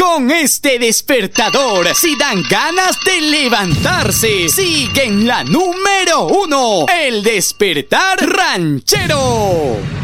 con este despertador. Si dan ganas de levantarse, sigue en la número 1, el despertar ranchero.